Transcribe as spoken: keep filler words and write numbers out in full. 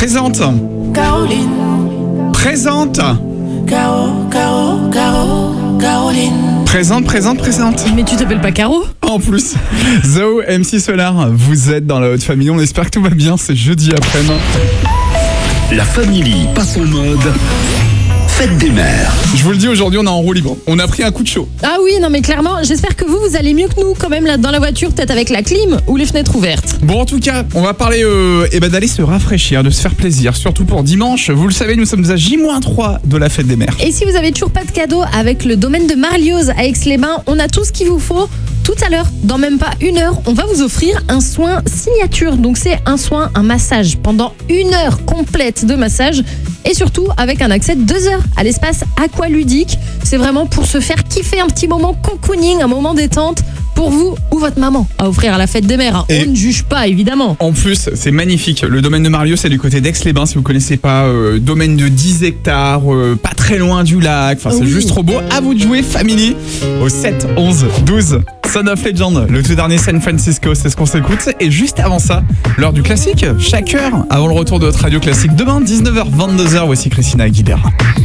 Présente. Caroline. Présente. Caro, Caro, Caro, Caroline. Présente, présente, présente. Mais tu t'appelles pas Caro ? En plus, Zao, M C Solar, vous êtes dans la haute famille. On espère que tout va bien. C'est jeudi après-midi. La famille passe en mode fête des mères. Je vous le dis, aujourd'hui, on est en roue libre. On a pris un coup de chaud. Ah oui, non mais clairement, j'espère que vous, vous allez mieux que nous quand même là dans la voiture, peut-être avec la clim ou les fenêtres ouvertes. Bon, en tout cas, on va parler euh, eh ben, d'aller se rafraîchir, de se faire plaisir, surtout pour dimanche. Vous le savez, nous sommes à J moins trois de la fête des mères. Et si vous avez toujours pas de cadeau avec le domaine de Marlioz à Aix-les-Bains, on a tout ce qu'il vous faut. Tout à l'heure, dans même pas une heure, on va vous offrir un soin signature. Donc c'est un soin, un massage pendant une heure complète de massage et surtout avec un accès de deux heures à l'espace aqualudique. C'est vraiment pour se faire kiffer un petit moment cocooning, un moment détente pour vous ou votre maman à offrir à la fête des mères. Et on ne juge pas évidemment. En plus, c'est magnifique. Le domaine de Marlioz, c'est du côté d'Aix-les-Bains. Si vous connaissez pas, euh, domaine de dix hectares, euh, pas très loin du lac. Enfin, c'est Oui. juste trop beau. À vous de jouer, family, au sept, onze, douze. Son of Legend, le tout dernier San Francisco, c'est ce qu'on s'écoute. Et juste avant ça, l'heure du classique, chaque heure, avant le retour de notre radio classique. Demain, dix-neuf heures, vingt-deux heures, voici Christina Aguilera.